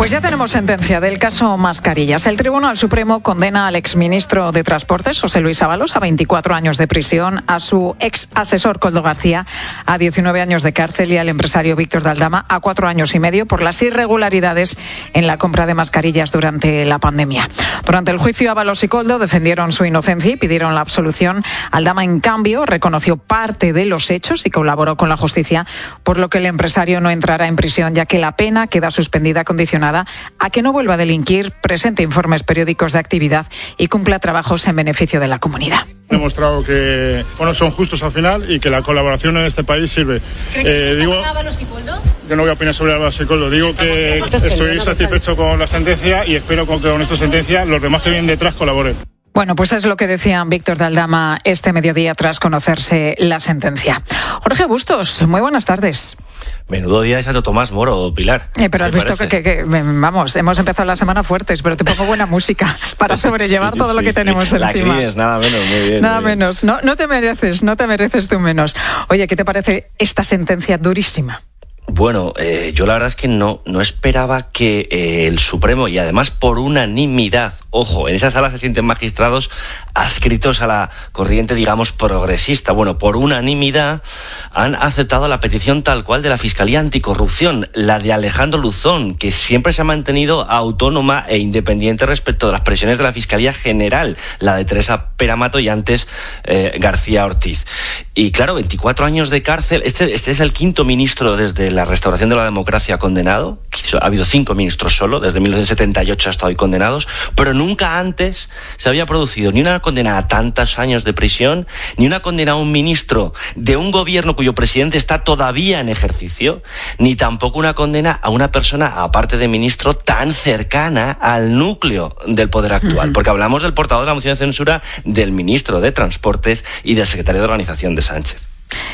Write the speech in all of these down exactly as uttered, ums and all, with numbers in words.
Pues ya tenemos sentencia del caso Mascarillas. El Tribunal Supremo condena al exministro de Transportes, José Luis Ábalos, a veinticuatro años de prisión, a su ex asesor Koldo García a diecinueve años de cárcel y al empresario Víctor de Aldama a cuatro años y medio por las irregularidades en la compra de mascarillas durante la pandemia. Durante el juicio, Ábalos y Koldo defendieron su inocencia y pidieron la absolución. Aldama, en cambio, reconoció parte de los hechos y colaboró con la justicia, por lo que el empresario no entrará en prisión, ya que la pena queda suspendida condicionada a que no vuelva a delinquir, presente informes periódicos de actividad y cumpla trabajos en beneficio de la comunidad. He demostrado que bueno, son justos al final y que la colaboración en este país sirve. ¿Cree que eh, digo, Ábalos y Koldo? Yo no voy a opinar sobre Ábalos y Koldo. Digo que estoy satisfecho con la sentencia y espero que con esta sentencia los demás que vienen detrás colaboren. Bueno, pues es lo que decían Víctor de Aldama este mediodía tras conocerse la sentencia. Jorge Bustos, muy buenas tardes. Menudo día de Santo Tomás Moro, Pilar. Eh, pero has visto que, que, que, vamos, hemos empezado la semana fuertes, pero te pongo buena música para sobrellevar sí, todo lo que sí, tenemos sí. encima. La críes, nada menos, muy bien. Nada muy bien. menos, no, no te mereces, no te mereces tú menos. Oye, ¿qué te parece esta sentencia durísima? Bueno, eh, yo la verdad es que no, no esperaba que eh, el Supremo, y además por unanimidad, ojo, en esa sala se sienten magistrados adscritos a la corriente, digamos, progresista. Bueno, por unanimidad han aceptado la petición tal cual de la Fiscalía Anticorrupción, la de Alejandro Luzón, que siempre se ha mantenido autónoma e independiente respecto de las presiones de la Fiscalía General, la de Teresa Peramato y antes eh, García Ortiz. Y claro, veinticuatro años de cárcel. Este, este es el quinto ministro desde la restauración de la democracia condenado. Ha habido cinco ministros solo, desde mil novecientos setenta y ocho hasta hoy condenados, pero nunca antes se había producido ni una condena a tantos años de prisión, ni una condena a un ministro de un gobierno cuyo presidente está todavía en ejercicio, ni tampoco una condena a una persona, aparte de ministro, tan cercana al núcleo del poder actual. Porque hablamos del portavoz de la moción de censura, del ministro de Transportes y del secretario de Organización de Sánchez.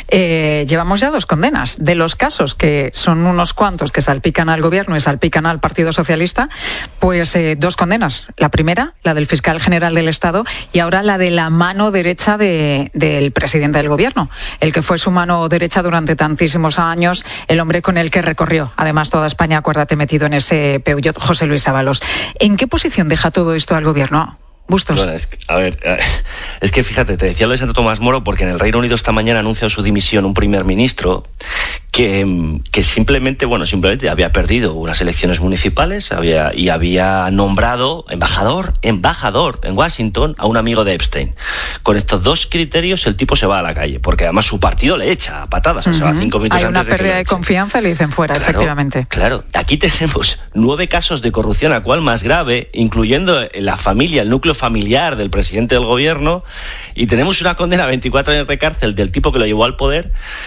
Eh, llevamos ya dos condenas. De los casos, que son unos cuantos que salpican al gobierno y salpican al Partido Socialista, pues eh, dos condenas. La primera, la del fiscal general del Estado, y ahora la de la mano derecha de, del presidente del gobierno, el que fue su mano derecha durante tantísimos años, el hombre con el que recorrió, además, toda España, acuérdate, metido en ese Peugeot, José Luis Ábalos. ¿En qué posición deja todo esto al gobierno? Bustos. Bueno, es que, a ver, es que fíjate, te decía lo de Santo Tomás Moro porque en el Reino Unido esta mañana anuncia su dimisión un primer ministro que, que simplemente, bueno, simplemente había perdido unas elecciones municipales había, y había nombrado embajador, embajador en Washington a un amigo de Epstein. Con estos dos criterios el tipo se va a la calle, porque además su partido le echa a patadas, uh-huh. o sea, va cinco minutos Hay antes una pérdida de, de confianza y le dicen fuera, claro, efectivamente. Claro, aquí tenemos nueve casos de corrupción, a cual más grave, incluyendo la familia, el núcleo familiar del presidente del gobierno, y tenemos una condena a veinticuatro años de cárcel del tipo que lo llevó al poder.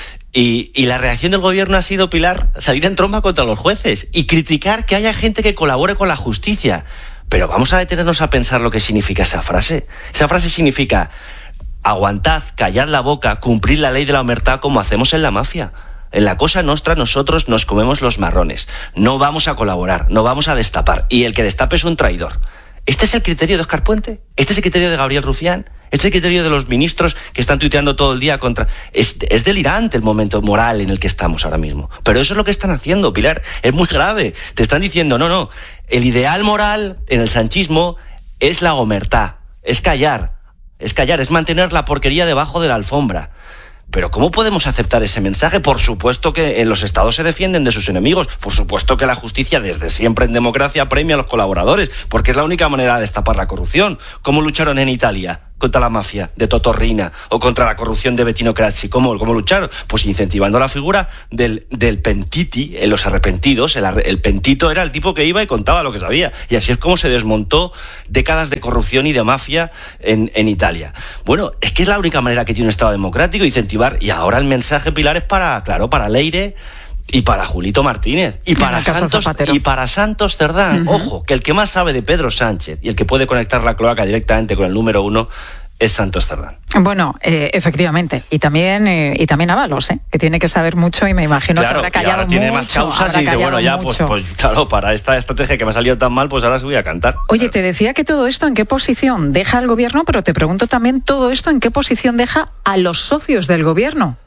Y, y la reacción del gobierno ha sido, Pilar, salir en tromba contra los jueces y criticar que haya gente que colabore con la justicia. Pero vamos a detenernos a pensar lo que significa esa frase. Esa frase significa: aguantad, callad la boca, cumplir la ley de la omertá como hacemos en la mafia. En la Cosa Nostra nosotros nos comemos los marrones. No vamos a colaborar, no vamos a destapar. Y el que destape es un traidor. ¿Este es el criterio de Óscar Puente? ¿Este es el criterio de Gabriel Rufián? ¿Este es el criterio de los ministros que están tuiteando todo el día contra...? Es, es delirante el momento moral en el que estamos ahora mismo. Pero eso es lo que están haciendo, Pilar. Es muy grave. Te están diciendo, no, no, el ideal moral en el sanchismo es la omertá, es callar, es callar, es mantener la porquería debajo de la alfombra. Pero ¿cómo podemos aceptar ese mensaje? Por supuesto que en los estados se defienden de sus enemigos. Por supuesto que la justicia, desde siempre en democracia, premia a los colaboradores, porque es la única manera de destapar la corrupción. ¿Cómo lucharon en Italia contra la mafia de Totò Riina o contra la corrupción de Bettino Craxi? ¿Cómo, cómo lucharon? Pues incentivando la figura del, del pentiti, en los arrepentidos. El, el pentito era el tipo que iba y contaba lo que sabía. Y así es como se desmontó décadas de corrupción y de mafia en, en Italia. Bueno, es que es la única manera que tiene un Estado democrático, incentivar. Y ahora el mensaje, Pilar, es para, claro, para Leire y para Julito Martínez y para Santos y para Santos Cerdán. Uh-huh. Ojo, que el que más sabe de Pedro Sánchez y el que puede conectar la cloaca directamente con el número uno es Santos Cerdán. Bueno, eh, efectivamente, y también eh, y también Ábalos, ¿eh? Que tiene que saber mucho y me imagino claro, que habrá callado ahora tiene mucho, más causas y dice, bueno, ya, pues, pues claro, para esta estrategia que me ha salido tan mal, pues ahora se voy a cantar. Oye, claro. Te decía que todo esto en qué posición deja al gobierno, pero te pregunto también todo esto en qué posición deja a los socios del gobierno.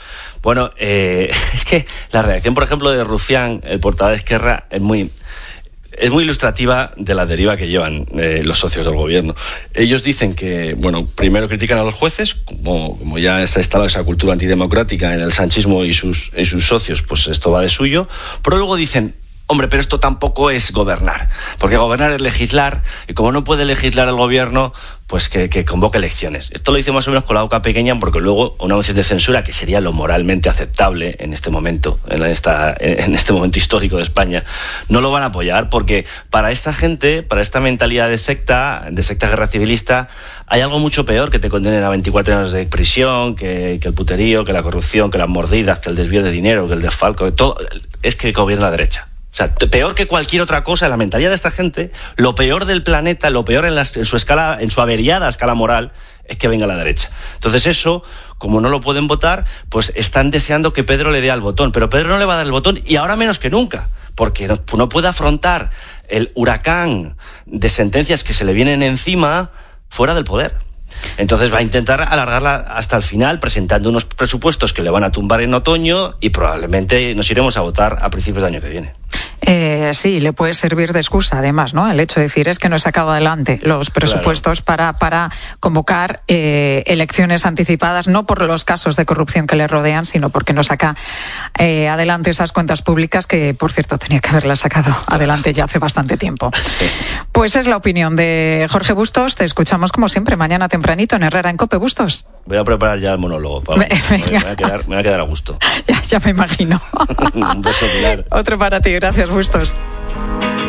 Bueno, eh, es que la reacción, por ejemplo, de Rufián, el portavoz de Esquerra, es muy... es muy ilustrativa de la deriva que llevan eh, los socios del gobierno. Ellos dicen que, bueno, primero critican a los jueces, como, como ya está instalada esa cultura antidemocrática en el sanchismo y sus, y sus socios, pues esto va de suyo, pero luego dicen, hombre, pero esto tampoco es gobernar, porque gobernar es legislar, y como no puede legislar el gobierno, pues que, que convoque elecciones. Esto lo hice más o menos con la boca pequeña, porque luego una moción de censura, que sería lo moralmente aceptable en este momento, en, esta, en este momento histórico de España, no lo van a apoyar, porque para esta gente, para esta mentalidad de secta, de secta guerra civilista, hay algo mucho peor que te condenen a veinticuatro años de prisión, que, que el puterío, que la corrupción, que las mordidas, que el desvío de dinero, que el desfalco, que todo, es que gobierna la derecha. O sea, peor que cualquier otra cosa, la mentalidad de esta gente, lo peor del planeta, lo peor en, la, en su escala, en su averiada escala moral, es que venga la derecha. Entonces eso, como no lo pueden votar, pues están deseando que Pedro le dé al botón. Pero Pedro no le va a dar el botón, y ahora menos que nunca, porque no, no puede afrontar el huracán de sentencias que se le vienen encima fuera del poder. Entonces va a intentar alargarla hasta el final, presentando unos presupuestos que le van a tumbar en otoño, y probablemente nos iremos a votar a principios del año que viene. Eh, sí, le puede servir de excusa, además, ¿no? El hecho de decir es que no he sacado adelante los presupuestos, claro, para, para convocar eh, elecciones anticipadas, no por los casos de corrupción que le rodean, sino porque no saca eh, adelante esas cuentas públicas que, por cierto, tenía que haberlas sacado adelante ya hace bastante tiempo. Sí. Pues es la opinión de Jorge Bustos. Te escuchamos como siempre mañana tempranito en Herrera en COPE. Bustos. Voy a preparar ya el monólogo. Pablo. Me, me, voy a quedar, me voy a quedar a gusto. Ya, ya me imagino. Un beso, Pilar. Otro para ti. Gracias, Bustos.